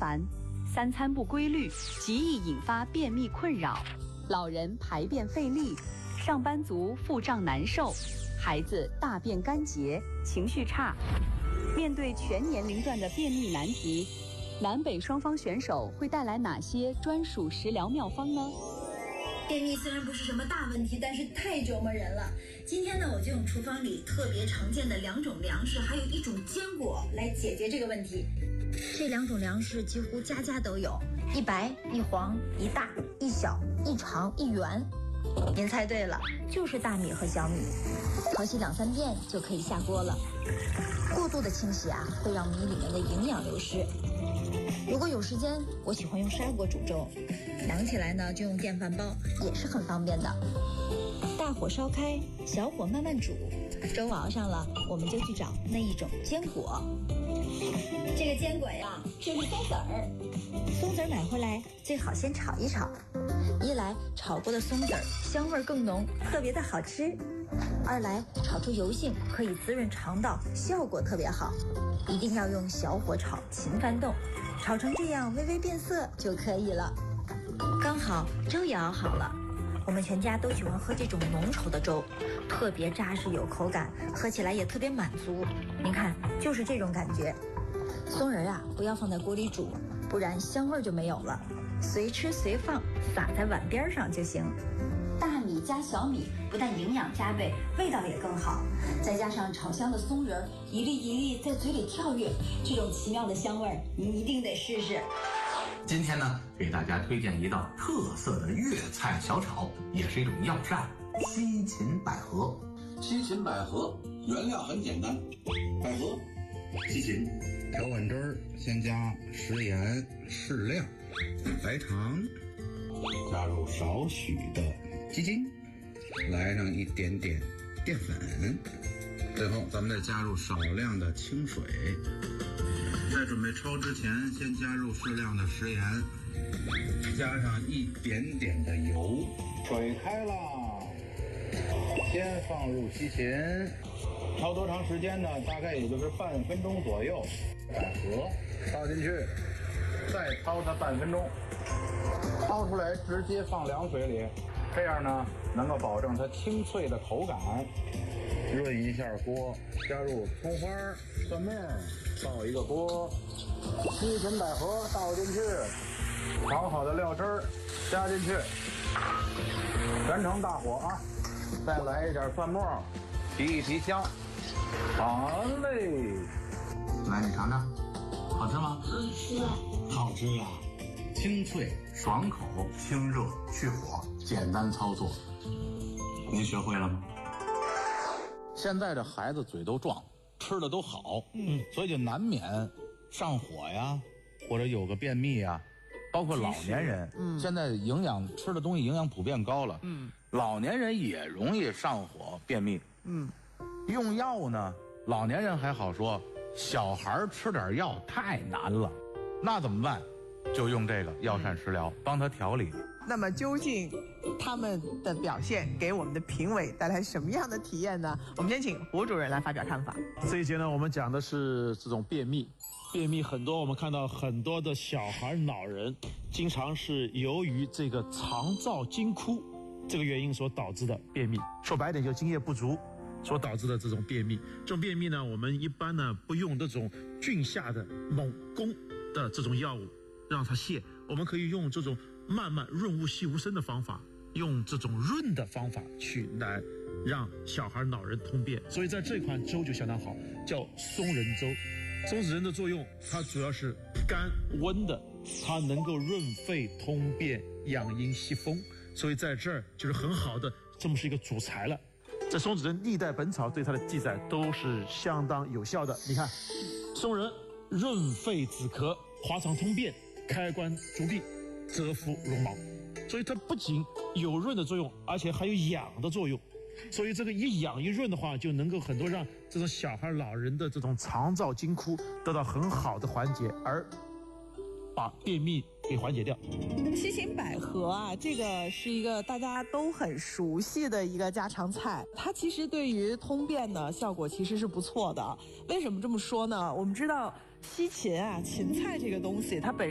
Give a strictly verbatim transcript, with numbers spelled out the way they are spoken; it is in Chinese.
烦，三餐不规律，极易引发便秘困扰，老人排便费力，上班族腹胀难受，孩子大便干结，情绪差。面对全年龄段的便秘难题，南北双方选手会带来哪些专属食疗妙方呢？ 便秘虽然不是什么大问题，但是太折磨人了。今天呢，我就用厨房里特别常见的两种粮食，还有一种坚果来解决这个问题。这两种粮食几乎家家都有，一白一黄，一大一小，一长一圆。您猜对了，就是大米和小米。淘洗两三遍就可以下锅了。过度的清洗啊，会让米里面的营养流失。如果有时间，我喜欢用砂锅煮粥，凉起来呢就用电饭煲，也是很方便的。大火烧开，小火慢慢煮，粥熬上了，我们就去找那一种坚果。这个坚果呀，就是松子儿。松子儿买回来最好先炒一炒，一来炒过的松子儿香味更浓，特别的好吃；二来炒出油性，可以滋润肠道，效果特别好。一定要用小火炒，勤翻动，炒成这样微微变色就可以了。刚好粥也熬好了，我们全家都喜欢喝这种浓稠的粥，特别扎实有口感，喝起来也特别满足。您看，就是这种感觉。松仁啊，不要放在锅里煮，不然香味就没有了。随吃随放，撒在碗边上就行。大米加小米，不但营养加倍，味道也更好。再加上炒香的松仁，一粒一粒在嘴里跳跃，这种奇妙的香味，您一定得试试。 今天呢，给大家推荐一道特色的粤菜小炒，也是一种药膳——西芹百合。 西芹百合原料很简单，百合、西芹。 调碗汁儿，先加食盐适量，白糖，加入少许的鸡精，来上一点点淀粉，最后咱们再加入少量的清水。在准备焯之前，先加入适量的食盐，加上一点点的油，水开了，先放入西芹，焯多长时间呢？大概也就是半分钟左右。百合倒进去，再焯它半分钟，焯出来直接放凉水里，这样呢能够保证它清脆的口感。润一下锅，加入葱花、蒜面，倒一个锅，西芹百合倒进去，炒好的料汁儿加进去，全程大火啊！再来一点蒜末，提一提香。好嘞。 来，你尝尝，好吃吗？ 好吃啊！ 好吃啊！清脆、爽口、清热、去火，简单操作。您学会了吗？ 现在这孩子嘴都壮，吃的都好，嗯，所以就难免上火呀，或者有个便秘呀，包括老年人，嗯，现在营养吃的东西营养普遍高了，嗯，老年人也容易上火便秘，嗯，用药呢，老年人还好说。小孩吃点药太难了，那怎么办？就用这个药膳食疗帮他调理。 那么究竟他们的表现给我们的评委带来什么样的体验呢？我们先请胡主任来发表看法。 这一节呢，我们讲的是这种便秘。便秘很多，我们看到很多的小孩、老人，经常是由于这个肠燥惊枯这个原因所导致的便秘。说白点，就津液不足所导致的这种便秘。这种便秘呢，我们一般呢不用这种菌下的猛攻的这种药物让它泻，我们可以用这种慢慢润物细无声的方法，用这种润的方法去来让小孩老人通便。所以在这款粥就相当好，叫松仁粥。松子仁的作用，它主要是甘温的，它能够润肺通便、养阴息风，所以在这儿就是很好的这么是一个主材了。这松子仁历代本草对它的记载都是相当有效的。你看，松仁润肺止咳、滑肠通便、开关足闭、蛰伏绒毛，所以它不仅有润的作用，而且还有养的作用。所以这个一养一润的话，就能够很多让这种小孩老人的这种肠燥惊枯得到很好的缓解，而把便秘给缓解掉。 西芹百合啊，这个是一个大家都很熟悉的一个家常菜，它其实对于通便呢效果其实是不错的。为什么这么说呢？我们知道西芹啊，芹菜这个东西它本